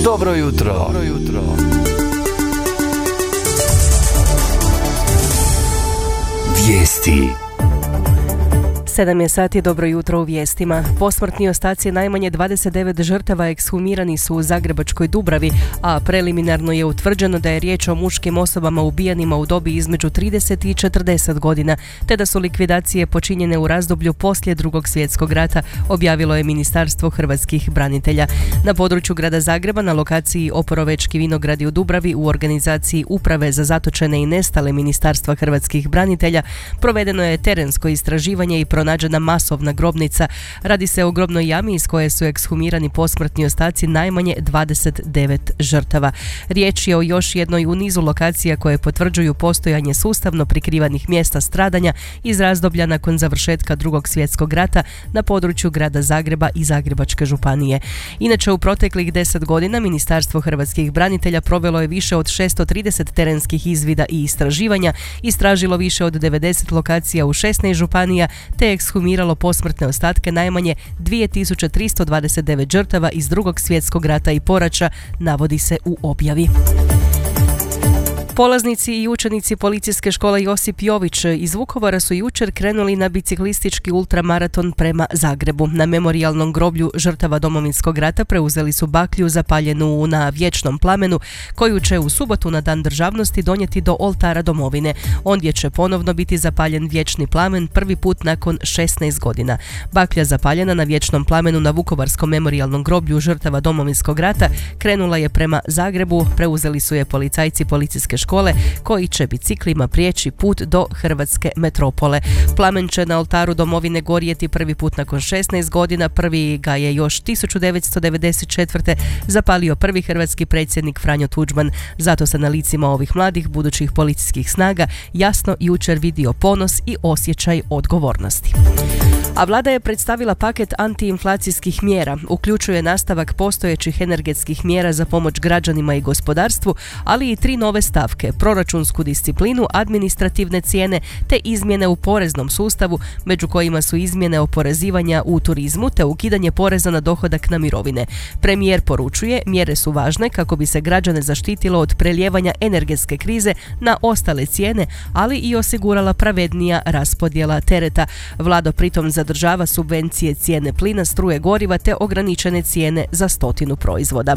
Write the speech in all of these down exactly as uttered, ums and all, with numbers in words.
Dobro jutro. Dobro jutro. Vijesti. sedam je sati, dobro jutro u vijestima. Posmrtni ostaci najmanje dvadeset devet žrtava ekshumirani su u Zagrebačkoj Dubravi, a preliminarno je utvrđeno da je riječ o muškim osobama ubijanima u dobi između trideset i četrdeset godina, te da su likvidacije počinjene u razdoblju poslije Drugog svjetskog rata, objavilo je Ministarstvo hrvatskih branitelja. Na području grada Zagreba, na lokaciji Oporovečki vinogradi u Dubravi, u organizaciji Uprave za zatočene i nestale Ministarstva hrvatskih branitelja, provedeno je terensko istraživanje i pronađena masovna grobnica. Radi se o grobnoj jami iz koje su ekshumirani posmrtni ostaci najmanje dvadeset devet žrtava. Riječ je o još jednoj u nizu lokacija koje potvrđuju postojanje sustavno prikrivanih mjesta stradanja iz razdoblja nakon završetka Drugog svjetskog rata na području grada Zagreba i Zagrebačke županije. Inače, u proteklih deset godina Ministarstvo hrvatskih branitelja provelo je više od šesto trideset terenskih izvida i istraživanja, istražilo više od devedeset lokacija u šesnaest županija, te ekshumiralo posmrtne ostatke najmanje dvije tisuće tristo dvadeset devet žrtava iz Drugog svjetskog rata i poraća, navodi se u objavi. Polaznici i učenici Policijske škole Josip Jović iz Vukovara su jučer krenuli na biciklistički ultramaraton prema Zagrebu. Na memorijalnom groblju žrtava Domovinskog rata preuzeli su baklju zapaljenu na vječnom plamenu, koju će u subotu na Dan državnosti donijeti do oltara domovine. Ondje će ponovno biti zapaljen vječni plamen prvi put nakon šesnaest godina. Baklja zapaljena na vječnom plamenu na Vukovarskom memorijalnom groblju žrtava Domovinskog rata krenula je prema Zagrebu, preuzeli su je policajci Policijske škole koji će biciklima prijeći put do hrvatske metropole. Plamen će na oltaru domovine gorjeti prvi put nakon šesnaest godina. Prvi ga je još tisuću devetsto devedeset četvrte zapalio prvi hrvatski predsjednik Franjo Tuđman. Zato se na licima ovih mladih budućih policijskih snaga jasno jučer vidio ponos i osjećaj odgovornosti. A vlada je predstavila paket antiinflacijskih mjera. Uključuje nastavak postojećih energetskih mjera za pomoć građanima i gospodarstvu, ali i tri nove stavke: proračunsku disciplinu, administrativne cijene te izmjene u poreznom sustavu, među kojima su izmjene oporezivanja u turizmu te ukidanje poreza na dohodak na mirovine. Premijer poručuje, mjere su važne kako bi se građane zaštitilo od prelijevanja energetske krize na ostale cijene, ali i osigurala pravednija raspodjela tereta. Vlada pritom zadržava subvencije cijene plina, struje, goriva te ograničene cijene za stotinu proizvoda.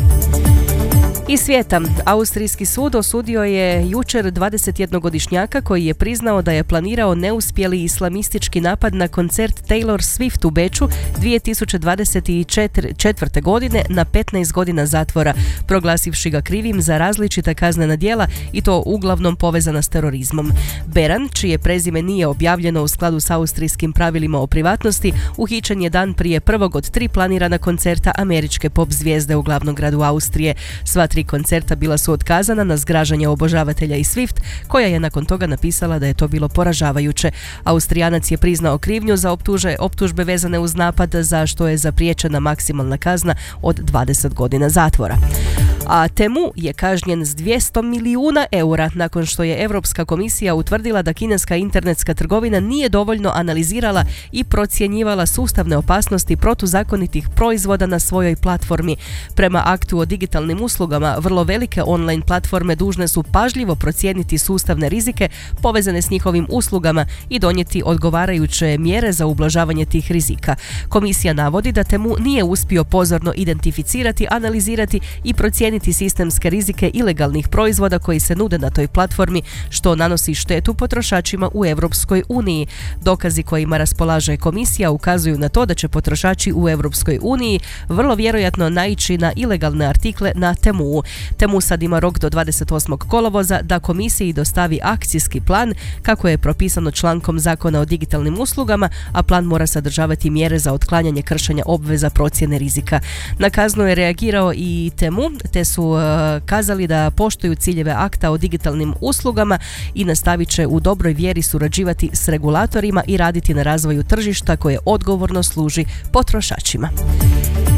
Iz svijeta, austrijski sud osudio je jučer dvadesetjednogodišnjaka koji je priznao da je planirao neuspjeli islamistički napad na koncert Taylor Swift u Beču dvije tisuće dvadeset četvrte. godine na petnaest godina zatvora, proglasivši ga krivim za različita kaznena djela i to uglavnom povezana s terorizmom. Beran, čije prezime nije objavljeno u skladu s austrijskim pravilima o privatnosti, uhićen je dan prije prvog od tri planirana koncerta američke pop zvijezde u glavnom gradu Austrije. Sva tri koncerta bila su otkazana na zgražanje obožavatelja i Swift, koja je nakon toga napisala da je to bilo poražavajuće. Austrijanac je priznao krivnju za optuže, optužbe vezane uz napad, za što je zapriječena maksimalna kazna od dvadeset godina zatvora. A Temu je kažnjen s dvjesto milijuna eura nakon što je Europska komisija utvrdila da kineska internetska trgovina nije dovoljno analizirala i procjenjivala sustavne opasnosti protuzakonitih proizvoda na svojoj platformi. Prema aktu o digitalnim uslugama, vrlo velike online platforme dužne su pažljivo procijeniti sustavne rizike povezane s njihovim uslugama i donijeti odgovarajuće mjere za ublažavanje tih rizika. Komisija navodi da Temu nije uspio pozorno identificirati, analizirati i procijeniti sistemske rizike ilegalnih proizvoda koji se nude na toj platformi, što nanosi štetu potrošačima u Europskoj uniji. Dokazi kojima raspolaže komisija ukazuju na to da će potrošači u Europskoj uniji vrlo vjerojatno naići na ilegalne artikle na Temu. Temu sad ima rok do dvadeset osmog kolovoza da komisiji dostavi akcijski plan kako je propisano člankom Zakona o digitalnim uslugama, a plan mora sadržavati mjere za otklanjanje kršenja obveza procjene rizika. Na kaznu je reagirao i Temu, te su uh, kazali da poštuju ciljeve akta o digitalnim uslugama i nastavit će u dobroj vjeri surađivati s regulatorima i raditi na razvoju tržišta koje odgovorno služi potrošačima.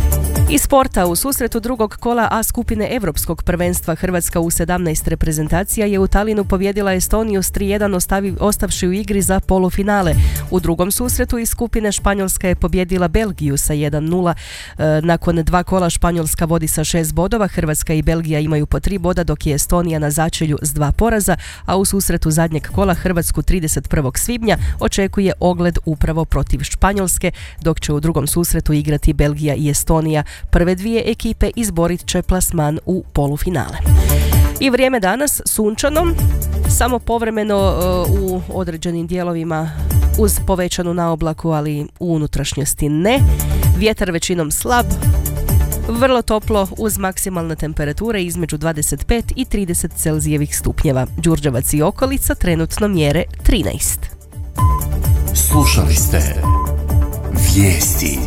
Iz sporta, u susretu drugog kola A skupine Europskog prvenstva Hrvatska u sedamnaest reprezentacija je u Talinu pobijedila Estoniju s tri jedan ostavi, ostavši u igri za polufinale. U drugom susretu iz skupine Španjolska je pobijedila Belgiju sa jedan nula. E, nakon dva kola Španjolska vodi sa šest bodova, Hrvatska i Belgija imaju po tri boda, dok je Estonija na začelju s dva poraza, a u susretu zadnjeg kola Hrvatsku trideset prvog svibnja očekuje ogled upravo protiv Španjolske, dok će u drugom susretu igrati Belgija i Estonija. Prve dvije ekipe izborit će plasman u polufinale. I vrijeme danas sunčano, samo povremeno uh, u određenim dijelovima uz povećanu naoblaku, ali u unutrašnjosti ne. Vjetar većinom slab, vrlo toplo uz maksimalne temperature između dvadeset pet i trideset Celzijevih stupnjeva. Đurđevac i okolica trenutno mjere trinaest. Slušali ste Vijesti.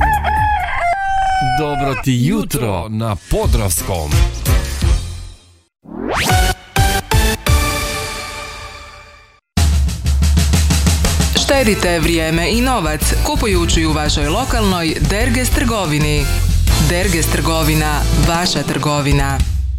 Dobro ti jutro na Podravskom. Štedite vrijeme i novac kupujući u vašoj lokalnoj Derges trgovini. Derges trgovina, vaša trgovina.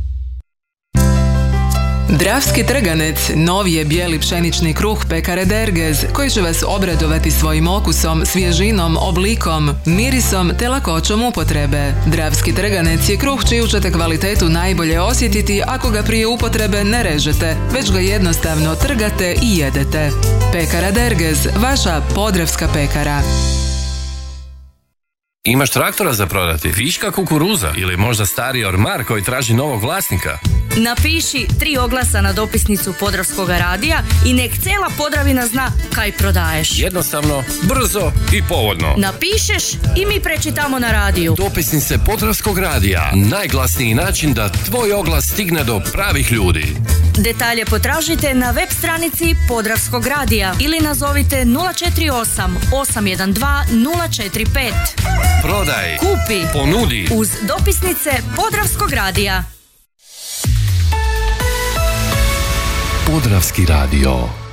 Dravski trganec, novi je bijeli pšenični kruh pekare Dergez, koji će vas obradovati svojim okusom, svježinom, oblikom, mirisom te lakoćom upotrebe. Dravski trganec je kruh čiju ćete kvalitetu najbolje osjetiti ako ga prije upotrebe ne režete, već ga jednostavno trgate i jedete. Pekara Dergez, vaša podravska pekara. Imaš traktora za prodati, viška kukuruza ili možda stari ormar koji traži novog vlasnika? Napiši tri oglasa na dopisnicu Podravskog radija i nek cijela Podravina zna kaj prodaješ. Jednostavno, brzo i povoljno. Napišeš i mi prečitamo na radiju. Dopisnice Podravskog radija, najglasniji način da tvoj oglas stigne do pravih ljudi. Detalje potražite na web stranici Podravskog radija ili nazovite nula četiri osam osam jedan dva nula četiri pet. Prodaj, kupi, ponudi uz dopisnice Podravskog radija. Podravski radio.